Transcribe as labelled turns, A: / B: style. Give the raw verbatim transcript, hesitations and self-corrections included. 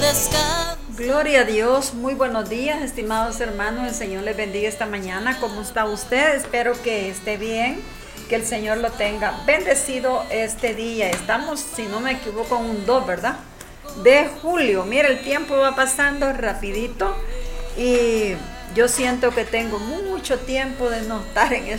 A: descanso.
B: Gloria a Dios, muy buenos días, estimados hermanos, el Señor les bendiga esta mañana. ¿Cómo está usted? Espero que esté bien, que el Señor lo tenga bendecido este día. Estamos, si no me equivoco, en un dos, ¿verdad? De julio. Mira, el tiempo va pasando rapidito y yo siento que tengo mucho tiempo de no estar en